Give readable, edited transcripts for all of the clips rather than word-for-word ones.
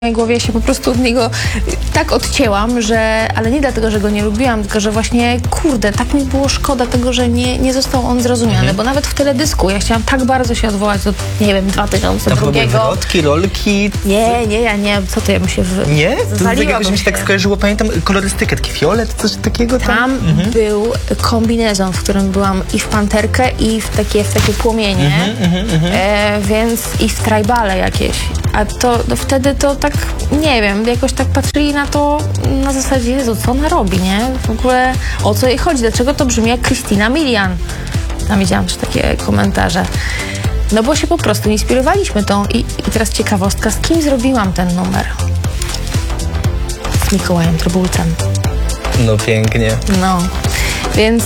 W mojej głowie się po prostu od niego tak odcięłam, że, ale nie dlatego, że go nie lubiłam, tylko że właśnie, kurde, tak mi było szkoda tego, że nie został on zrozumiany, bo nawet w teledysku ja chciałam tak bardzo się odwołać do, nie wiem, 2002. Tam były wrotki, rolki. Nie, co ty, ja bym się Nie? To jakoś mi się się. tak skojarzyło, pamiętam kolorystykę, taki fiolet, coś takiego Tam był kombinezon, w którym byłam i w panterkę, i w takie płomienie, więc i w tribale jakieś. A to wtedy to tak, nie wiem, jakoś tak patrzyli na to na zasadzie, Jezu, co ona robi, nie? W ogóle o co jej chodzi, dlaczego to brzmi jak Christina Milian? Tam widziałam też takie komentarze. No bo się po prostu inspirowaliśmy tą i teraz ciekawostka, z kim zrobiłam ten numer? Z Mikołajem Trybulcem. No pięknie. No, więc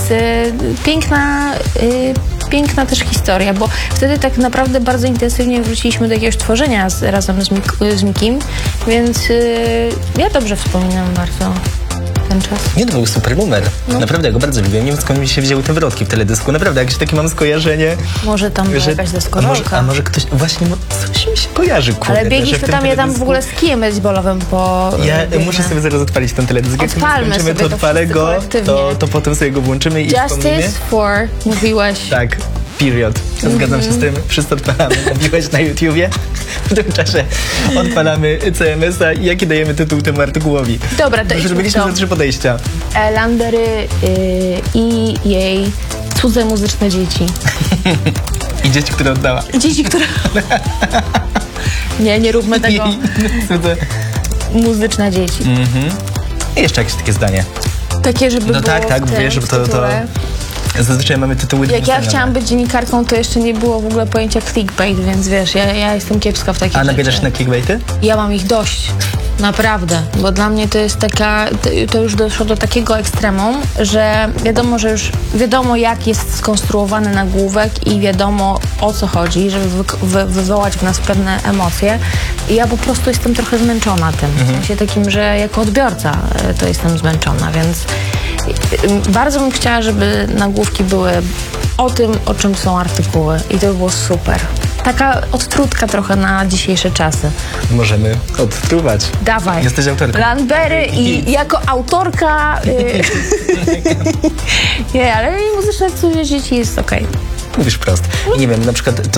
piękna też historia, bo wtedy tak naprawdę bardzo intensywnie wróciliśmy do jakiegoś tworzenia razem z Mikim, więc ja dobrze wspominam bardzo ten czas. Nie, to był super numer. Naprawdę, ja go bardzo lubię. Nie wiem, skąd mi się wzięły te wrotki w teledysku. Naprawdę, jakieś takie mam skojarzenie. Może tam była jakaś deskorolka. A może ktoś... Właśnie, coś mi się kojarzy, kurde. Ale biegliśmy tam, ja tam w ogóle z kijem baseballowym po... Ja muszę sobie zaraz odpalić ten teledysk. Jak Odpalmy skończymy, sobie to to odpalę wszyscy go, kolektywnie. to potem sobie go włączymy i wspomnimy. Justice for, mówiłeś. Tak, period. Zgadzam się z tym. Wszyscy odpalamy. Mówiłeś na YouTubie. W tym czasie odpalamy CMS-a i jaki dajemy tytuł temu artykułowi. Dobra, to Zrobiliśmy za 3 podejścia. Landery i jej cudze muzyczne dzieci. I dzieci, które oddała. Dzieci, które... Nie róbmy tego. Cudze. Muzyczne dzieci. I jeszcze jakieś takie zdanie. Takie, żeby No było tak, w tym wiesz, żeby to... tytule. Zazwyczaj mamy tytuły... Jak ja chciałam być dziennikarką, to jeszcze nie było w ogóle pojęcia clickbait, więc wiesz, ja jestem kiepska w takich A nabierasz rzeczy. na clickbaity? Ja mam ich dość. Naprawdę, bo dla mnie to jest to już doszło do takiego ekstremum, że wiadomo jak jest skonstruowany nagłówek i wiadomo o co chodzi, żeby wywołać w nas pewne emocje. I ja po prostu jestem trochę zmęczona tym. W sensie takim, że jako odbiorca to jestem zmęczona, więc bardzo bym chciała, żeby nagłówki były o tym, o czym są artykuły i to by było super. Taka odtrutka trochę na dzisiejsze czasy. Możemy odtruwać. Dawaj. Jesteś autorką. Landery i jako autorka... nie, ale muzyczne cudze dzieci jest okej. Mówisz prost. I nie wiem, na przykład